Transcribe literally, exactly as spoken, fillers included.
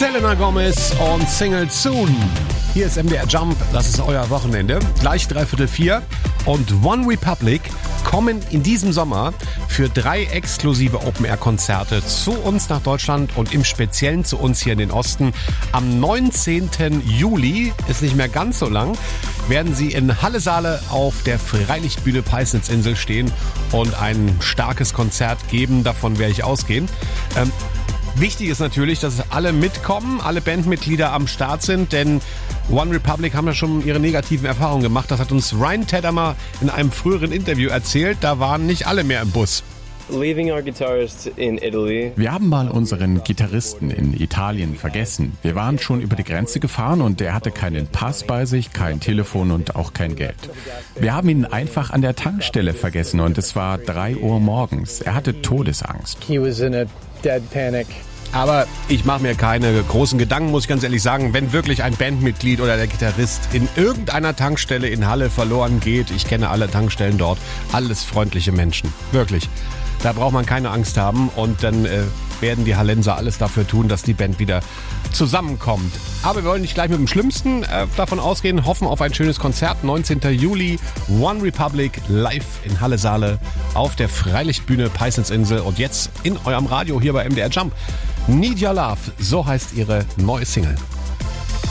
Selena Gomez und Single Soon. Hier ist M D R Jump, das ist euer Wochenende. Gleich dreiviertel vier und One Republic kommen in diesem Sommer für drei exklusive Open-Air-Konzerte zu uns nach Deutschland und im Speziellen zu uns hier in den Osten. Am neunzehnten Juli, ist nicht mehr ganz so lang, werden sie in Halle-Saale auf der Freilichtbühne Peisnitzinsel stehen und ein starkes Konzert geben. Davon werde ich ausgehen. Ähm, Wichtig ist natürlich, dass alle mitkommen, alle Bandmitglieder am Start sind, denn One Republic haben ja schon ihre negativen Erfahrungen gemacht. Das hat uns Ryan Tedder in einem früheren Interview erzählt. Da waren nicht alle mehr im Bus. Wir haben mal unseren Gitarristen in Italien vergessen. Wir waren schon über die Grenze gefahren und er hatte keinen Pass bei sich, kein Telefon und auch kein Geld. Wir haben ihn einfach an der Tankstelle vergessen und es war drei Uhr morgens. Er hatte Todesangst. He was in a dead panic. Aber ich mache mir keine großen Gedanken, muss ich ganz ehrlich sagen. Wenn wirklich ein Bandmitglied oder der Gitarrist in irgendeiner Tankstelle in Halle verloren geht, ich kenne alle Tankstellen dort, alles freundliche Menschen, wirklich. Da braucht man keine Angst haben und dann äh, werden die Hallenser alles dafür tun, dass die Band wieder zusammenkommt. Aber wir wollen nicht gleich mit dem Schlimmsten äh, davon ausgehen, hoffen auf ein schönes Konzert. neunzehnten Juli, One Republic live in Halle-Saale auf der Freilichtbühne Peisnitzinsel und jetzt in eurem Radio hier bei M D R Jump. Need Your Love, so heißt ihre neue Single.